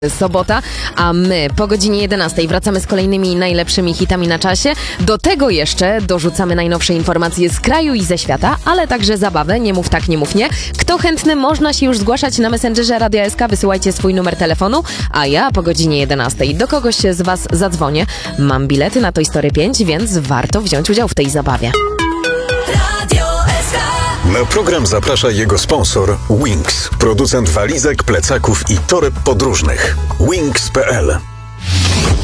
Sobota, a my po godzinie 11 wracamy z kolejnymi najlepszymi hitami na czasie. Do tego jeszcze dorzucamy najnowsze informacje z kraju i ze świata, ale także zabawę, nie mów tak, nie mów nie. Kto chętny, można się już zgłaszać na Messengerze Radia SK, wysyłajcie swój numer telefonu, a ja po godzinie 11 do kogoś z was zadzwonię. Mam bilety na Toy Story 5, więc warto wziąć udział w tej zabawie. Na program zaprasza jego sponsor Wings, producent walizek, plecaków i toreb podróżnych. Wings.pl